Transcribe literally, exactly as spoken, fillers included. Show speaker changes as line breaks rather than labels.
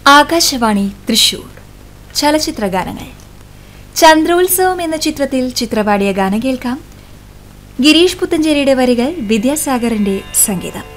ആകാശവാണി തൃശൂർ ചലച്ചിത്ര ഗാനങ്ങൾ. ചന്ദ്രോത്സവം എന്ന ചിത്രത്തിൽ ചിത്രപാടിയ ഗാനം കേൾക്കാം. ഗിരീഷ് പുത്തഞ്ചേരിയുടെ വരികൾ, വിദ്യാസാഗറിന്റെ സംഗീതം.